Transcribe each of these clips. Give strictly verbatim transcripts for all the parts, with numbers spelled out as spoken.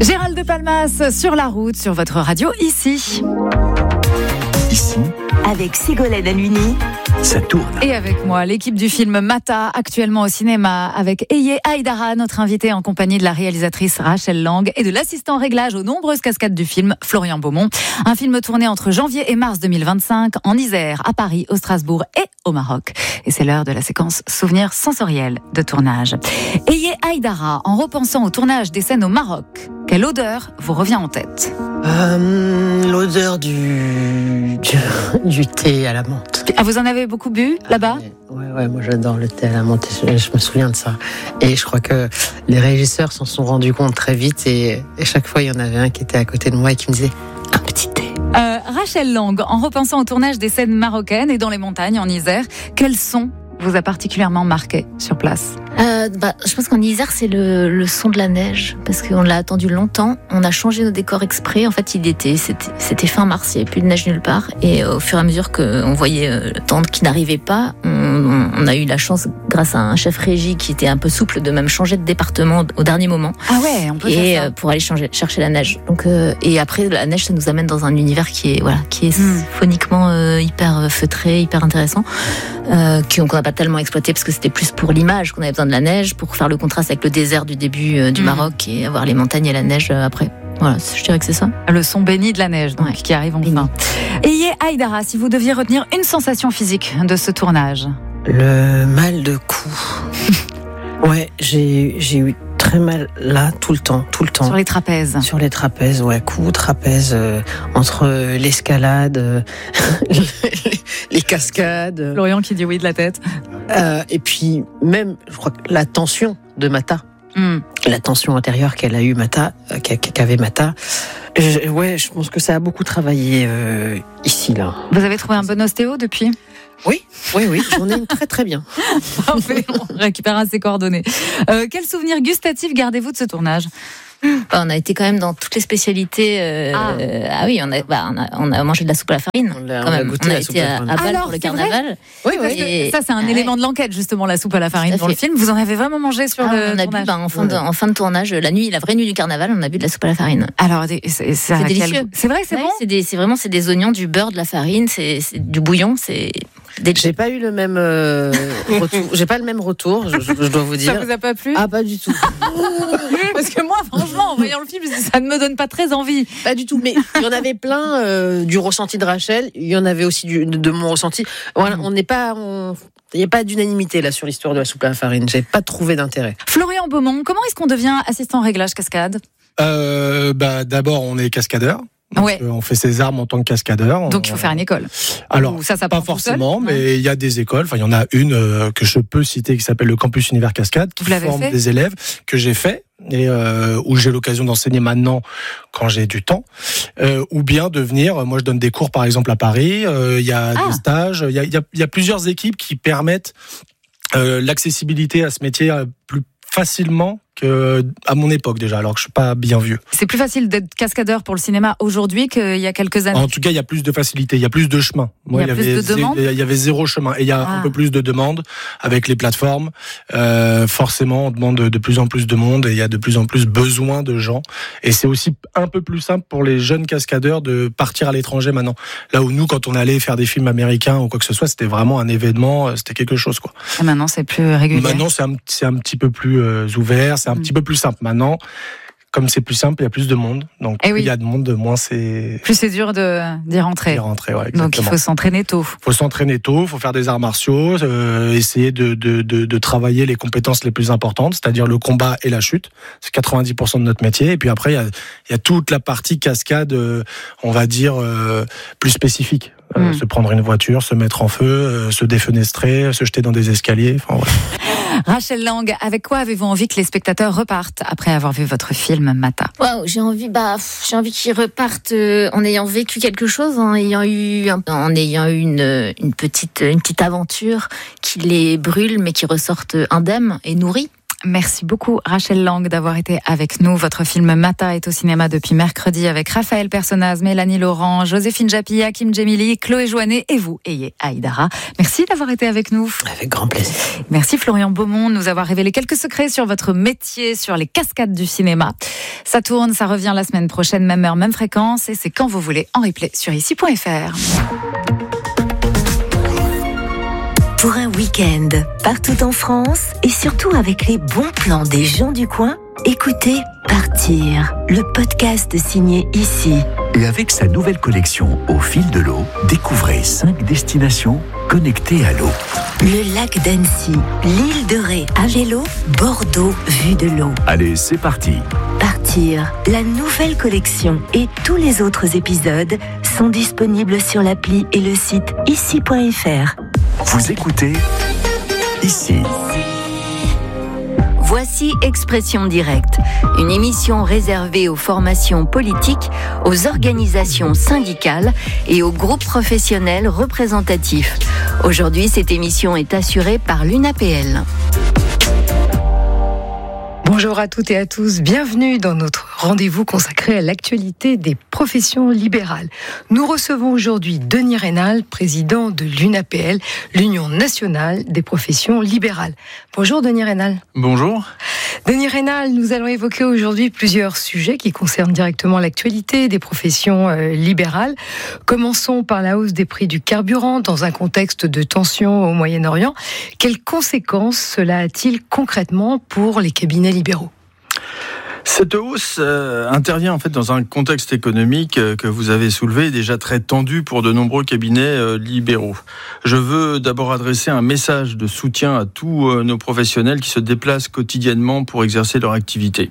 Gérald de Palmas sur la route, sur votre radio, ici. Ici, avec Ségolène Halluny, ça tourne. Et avec moi, l'équipe du film Mata, actuellement au cinéma, avec Eye Haïdara, notre invité en compagnie de la réalisatrice Rachel Lang et de l'assistant réglage aux nombreuses cascades du film, Florian Beaumont. Un film tourné entre janvier et mars deux mille vingt-cinq, en Isère, à Paris, au Strasbourg et au Maroc. Et c'est l'heure de la séquence souvenirs sensoriels de tournage. Eye Haïdara, en repensant au tournage des scènes au Maroc, quelle odeur vous revient en tête ? Euh, l'odeur du, du, du thé à la menthe. Ah, vous en avez beaucoup bu là-bas ? Ah, ouais, ouais, moi j'adore le thé à la menthe, je, je me souviens de ça. Et je crois que les régisseurs s'en sont rendus compte très vite et, et chaque fois il y en avait un qui était à côté de moi et qui me disait un petit thé. Euh, Rachel Lang, en repensant au tournage des scènes marocaines et dans les montagnes en Isère, quel son vous a particulièrement marqué sur place ? Euh, bah, je pense qu'en Isère, c'est le, le son de la neige, parce qu'on l'a attendu longtemps. On a changé nos décors exprès. En fait, il était, c'était, c'était fin mars, il n'y avait plus de neige nulle part. Et euh, au fur et à mesure qu'on voyait euh, le temps qui n'arrivait pas, on, on, on a eu la chance, grâce à un chef régie qui était un peu souple, de même changer de département au dernier moment. Ah ouais, on peut et, faire ça. Euh, pour aller changer, chercher la neige. Donc, euh, et après, la neige, ça nous amène dans un univers qui est, voilà, qui est mmh. phoniquement euh, hyper feutré, hyper intéressant, euh, qu'on n'a pas tellement exploité parce que c'était plus pour l'image qu'on avait besoin de la neige, pour faire le contraste avec le désert du début euh, du mmh. Maroc et avoir les montagnes et la neige euh, après. Voilà, je dirais que c'est ça. Le son béni de la neige, donc, ouais. qui arrive enfin. Eye Haïdara, si vous deviez retenir une sensation physique de ce tournage. Le mal de cou. ouais, j'ai, j'ai eu très mal là, tout le temps, tout le temps. Sur les trapèzes. Sur les trapèzes, ouais, cou, trapèze, euh, entre l'escalade, euh, les cascades. Florian qui dit oui de la tête. Euh, et puis même, je crois que la tension de Mata, mm. la tension intérieure qu'elle a eu Mata, euh, qu'avait Mata. Je, ouais, je pense que ça a beaucoup travaillé euh, ici là. Vous avez trouvé un bon ostéo depuis ? Oui, oui, oui, j'en ai une très très bien. Parfait, on récupérera ses coordonnées. Euh, quel souvenir gustatif gardez-vous de ce tournage ? Bah, on a été quand même dans toutes les spécialités. Euh, ah. Euh, ah oui, on a, bah, on, a, on a mangé de la soupe à la farine. On a, quand même. On a, goûté on a la été à, à Bâle Alors, pour le carnaval. Oui, oui, et... ça c'est un ah, élément de l'enquête justement, la soupe à la farine dans le film. Vous en avez vraiment mangé sur ah, le on a tournage. bu bah, en, fin de, en fin de tournage, la nuit, la vraie nuit du carnaval, on a bu de la soupe à la farine. Alors c'est, c'est, c'est délicieux. Quel... C'est vrai, c'est ouais, bon. C'est, des, c'est vraiment c'est des oignons, du beurre, de la farine, c'est, c'est du bouillon, c'est. J'ai pas eu le même euh, retour. J'ai pas le même retour, je, je dois vous dire. Ça vous a pas plu ? Ah, pas du tout. Parce que moi, franchement, en voyant le film, ça ne me donne pas très envie. Pas du tout. Mais il y en avait plein euh, du ressenti de Rachel. Il y en avait aussi du, de, de mon ressenti. Voilà, on n'est pas. On... Il n'y a pas d'unanimité là sur l'histoire de la soupe à la farine. J'ai pas trouvé d'intérêt. Florian Beaumont, comment est-ce qu'on devient assistant réglage cascade ? euh, bah, D'abord, on est cascadeur. Donc, ouais. euh, on fait ses armes en tant que cascadeur. Donc il faut faire une école. Alors Ou ça, ça pas forcément, seul, mais il y a des écoles. Enfin, il y en a une euh, que je peux citer qui s'appelle le Campus Univers Cascade, qui forme des élèves que j'ai fait et euh, où j'ai l'occasion d'enseigner maintenant quand j'ai du temps. Euh, ou bien de venir. Moi, je donne des cours par exemple à Paris. Euh, il y a ah. des stages. Il y a, il y a, il y a plusieurs équipes qui permettent euh, l'accessibilité à ce métier plus facilement qu'à mon époque déjà, alors que je suis pas bien vieux. C'est plus facile d'être cascadeur pour le cinéma aujourd'hui qu'il y a quelques années. En tout cas, il y a plus de facilité, il y a plus de chemin. Moi, il y a il y plus avait de demandes. Il y avait zéro chemin et il y a ah. un peu plus de demandes avec les plateformes. Euh, forcément, on demande de plus en plus de monde et il y a de plus en plus besoin de gens. Et c'est aussi un peu plus simple pour les jeunes cascadeurs de partir à l'étranger maintenant. Là où nous, quand on allait faire des films américains ou quoi que ce soit, c'était vraiment un événement, c'était quelque chose quoi. Et maintenant, c'est plus régulier. Maintenant, c'est un, c'est un petit peu plus euh, ouvert, c'est un mmh. petit peu plus simple. Maintenant, comme c'est plus simple, il y a plus de monde. Donc, eh oui. plus il y a de monde, moins c'est... Plus c'est dur de, d'y rentrer. D'y rentrer, ouais, exactement. Donc, il faut s'entraîner tôt. Il faut s'entraîner tôt, il faut faire des arts martiaux, euh, essayer de, de, de, de travailler les compétences les plus importantes, c'est-à-dire le combat et la chute. C'est quatre-vingt-dix pour cent de notre métier. Et puis après, il y a, il y a toute la partie cascade, euh, on va dire, euh, plus spécifique. Euh, mmh. Se prendre une voiture, se mettre en feu, euh, se défenestrer, se jeter dans des escaliers. Enfin, ouais. Rachel Lang, avec quoi avez-vous envie que les spectateurs repartent après avoir vu votre film Mata ? Wow, j'ai envie, bah, j'ai envie qu'ils repartent euh, en ayant vécu quelque chose, en ayant eu, un, en ayant eu une, une petite, une petite aventure qui les brûle, mais qui ressortent indemnes et nourris. Merci beaucoup Rachel Lang d'avoir été avec nous. Votre film Mata est au cinéma depuis mercredi avec Raphaël Personnaz, Mélanie Laurent, Joséphine Japy, Hakim Djemili, Chloé Joannet et vous, Eye Haïdara. Merci d'avoir été avec nous. Avec grand plaisir. Merci Florian Beaumont de nous avoir révélé quelques secrets sur votre métier, sur les cascades du cinéma. Ça tourne, ça revient la semaine prochaine, même heure, même fréquence, et c'est quand vous voulez en replay sur ici point f r. Pour un week-end, partout en France et surtout avec les bons plans des gens du coin, écoutez Partir, le podcast signé Ici. Et avec sa nouvelle collection Au fil de l'eau, découvrez cinq destinations connectées à l'eau. Le lac d'Annecy, l'île de Ré à vélo, Bordeaux vue de l'eau. Allez, c'est parti. Partir, la nouvelle collection et tous les autres épisodes sont disponibles sur l'appli et le site ici point f r. Vous écoutez Ici. Voici Expression Directe, une émission réservée aux formations politiques, aux organisations syndicales et aux groupes professionnels représentatifs. Aujourd'hui, cette émission est assurée par l'U N A P L. Bonjour à toutes et à tous, bienvenue dans notre rendez-vous consacré à l'actualité des professions libérales. Nous recevons aujourd'hui Denis Raynal, président de l'U N A P L, l'Union nationale des professions libérales. Bonjour Denis Raynal. Bonjour. Denis Raynal, nous allons évoquer aujourd'hui plusieurs sujets qui concernent directement l'actualité des professions euh, libérales. Commençons par la hausse des prix du carburant dans un contexte de tension au Moyen-Orient. Quelles conséquences cela a-t-il concrètement pour les cabinets libéraux ? Cette hausse euh, intervient en fait dans un contexte économique euh, que vous avez soulevé, déjà très tendu pour de nombreux cabinets euh, libéraux. Je veux d'abord adresser un message de soutien à tous euh, nos professionnels qui se déplacent quotidiennement pour exercer leur activité.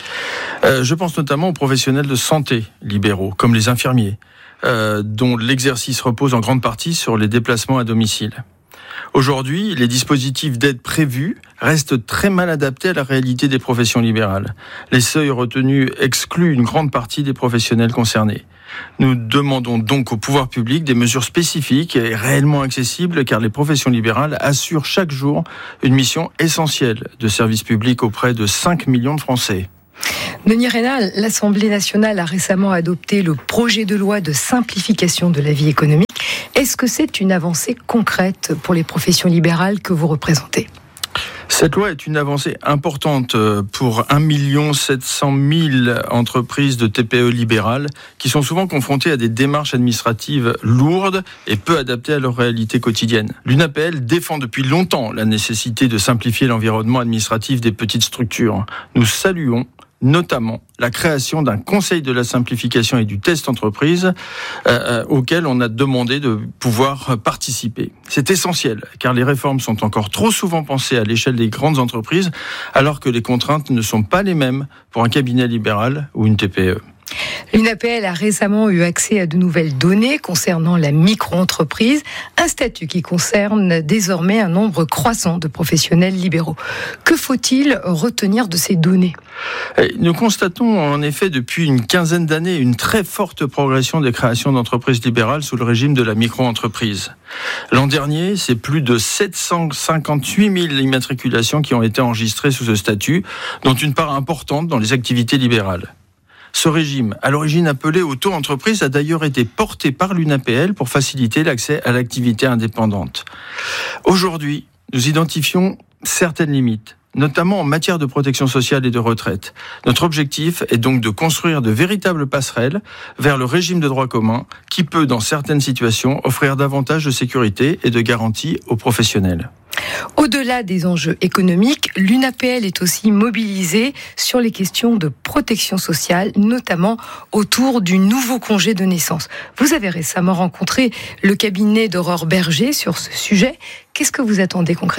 Euh, je pense notamment aux professionnels de santé libéraux, comme les infirmiers, euh, dont l'exercice repose en grande partie sur les déplacements à domicile. Aujourd'hui, les dispositifs d'aide prévus restent très mal adaptés à la réalité des professions libérales. Les seuils retenus excluent une grande partie des professionnels concernés. Nous demandons donc au pouvoir public des mesures spécifiques et réellement accessibles, car les professions libérales assurent chaque jour une mission essentielle de service public auprès de cinq millions de Français. Denis Raynal, l'Assemblée nationale a récemment adopté le projet de loi de simplification de la vie économique. Est-ce que c'est une avancée concrète pour les professions libérales que vous représentez ? Cette loi est une avancée importante pour un million sept cent mille entreprises de T P E libérales qui sont souvent confrontées à des démarches administratives lourdes et peu adaptées à leur réalité quotidienne. L'U N A P L défend depuis longtemps la nécessité de simplifier l'environnement administratif des petites structures. Nous saluons notamment la création d'un conseil de la simplification et du test entreprise euh, auquel on a demandé de pouvoir participer. C'est essentiel, car les réformes sont encore trop souvent pensées à l'échelle des grandes entreprises, alors que les contraintes ne sont pas les mêmes pour un cabinet libéral ou une T P E. L'U N A P L a récemment eu accès à de nouvelles données concernant la micro-entreprise, un statut qui concerne désormais un nombre croissant de professionnels libéraux. Que faut-il retenir de ces données ? Nous constatons en effet depuis une quinzaine d'années une très forte progression des créations d'entreprises libérales sous le régime de la micro-entreprise. L'an dernier, c'est plus de sept cent cinquante-huit mille immatriculations qui ont été enregistrées sous ce statut, dont une part importante dans les activités libérales. Ce régime, à l'origine appelé auto-entreprise, a d'ailleurs été porté par l'U N A P L pour faciliter l'accès à l'activité indépendante. Aujourd'hui, nous identifions certaines limites, notamment en matière de protection sociale et de retraite. Notre objectif est donc de construire de véritables passerelles vers le régime de droit commun qui peut, dans certaines situations, offrir davantage de sécurité et de garanties aux professionnels. Au-delà des enjeux économiques, l'U N A P L est aussi mobilisée sur les questions de protection sociale, notamment autour du nouveau congé de naissance. Vous avez récemment rencontré le cabinet d'Aurore Berger sur ce sujet. Qu'est-ce que vous attendez concrètement ?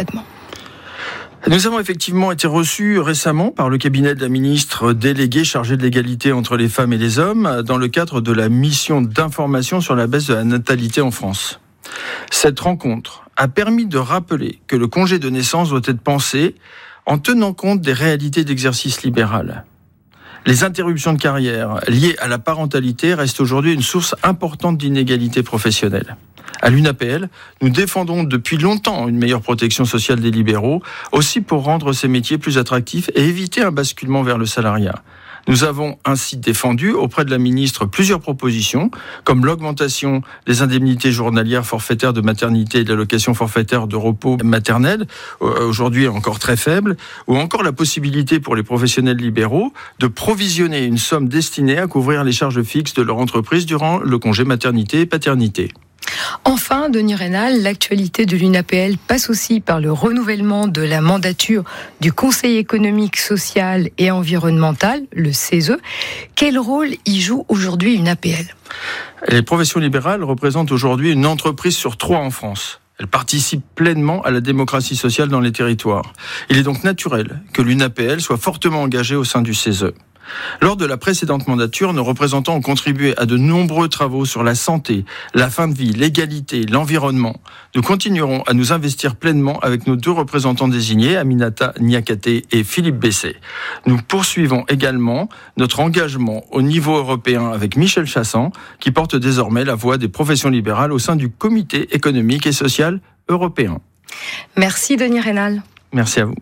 Nous avons effectivement été reçus récemment par le cabinet de la ministre déléguée chargée de l'égalité entre les femmes et les hommes dans le cadre de la mission d'information sur la baisse de la natalité en France. Cette rencontre a permis de rappeler que le congé de naissance doit être pensé en tenant compte des réalités d'exercice libéral. Les interruptions de carrière liées à la parentalité restent aujourd'hui une source importante d'inégalités professionnelles. À l'U N A P L, nous défendons depuis longtemps une meilleure protection sociale des libéraux, aussi pour rendre ces métiers plus attractifs et éviter un basculement vers le salariat. Nous avons ainsi défendu auprès de la ministre plusieurs propositions, comme l'augmentation des indemnités journalières forfaitaires de maternité et de l'allocation forfaitaire de repos maternel, aujourd'hui encore très faible, ou encore la possibilité pour les professionnels libéraux de provisionner une somme destinée à couvrir les charges fixes de leur entreprise durant le congé maternité et paternité. Enfin, Denis Rénal, l'actualité de l'U N A P L passe aussi par le renouvellement de la mandature du Conseil économique, social et environnemental, le C E S E. Quel rôle y joue aujourd'hui l'U N A P L ? Les professions libérales représentent aujourd'hui une entreprise sur trois en France. Elles participent pleinement à la démocratie sociale dans les territoires. Il est donc naturel que l'U N A P L soit fortement engagée au sein du C E S E. Lors de la précédente mandature, nos représentants ont contribué à de nombreux travaux sur la santé, la fin de vie, l'égalité, l'environnement. Nous continuerons à nous investir pleinement avec nos deux représentants désignés, Aminata Niakate et Philippe Bessé. Nous poursuivons également notre engagement au niveau européen avec Michel Chassan, qui porte désormais la voix des professions libérales au sein du Comité économique et social européen. Merci Denis Rénal. Merci à vous.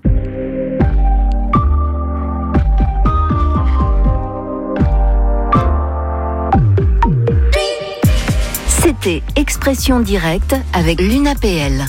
C'était Expression directe avec l'U N A P L.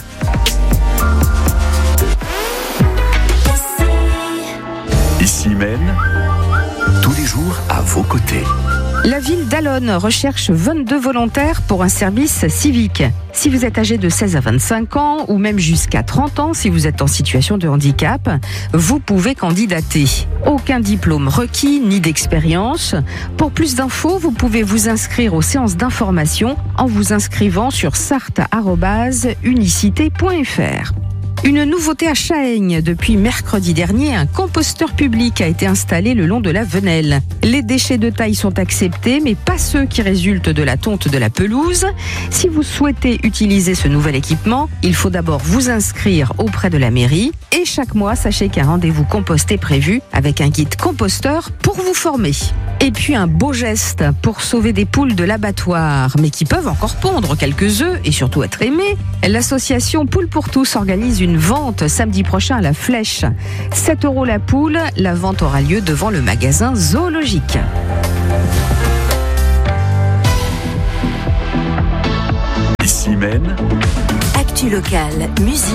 Ici Maine, tous les jours à vos côtés. La ville d'Allonne recherche vingt-deux volontaires pour un service civique. Si vous êtes âgé de seize à vingt-cinq ans ou même jusqu'à trente ans, si vous êtes en situation de handicap, vous pouvez candidater. Aucun diplôme requis ni d'expérience. Pour plus d'infos, vous pouvez vous inscrire aux séances d'information en vous inscrivant sur sarthe arobase unicité point f r. Une nouveauté à Chaeigne. Depuis mercredi dernier, un composteur public a été installé le long de la Venelle. Les déchets de taille sont acceptés, mais pas ceux qui résultent de la tonte de la pelouse. Si vous souhaitez utiliser ce nouvel équipement, il faut d'abord vous inscrire auprès de la mairie. Et chaque mois, sachez qu'un rendez-vous compost est prévu avec un guide composteur pour vous former. Et puis un beau geste pour sauver des poules de l'abattoir, mais qui peuvent encore pondre quelques œufs et surtout être aimées. L'association Poules pour tous organise une vente samedi prochain à la Flèche. sept euros la poule, la vente aura lieu devant le magasin zoologique. Ici Maine. Actu locale, musique.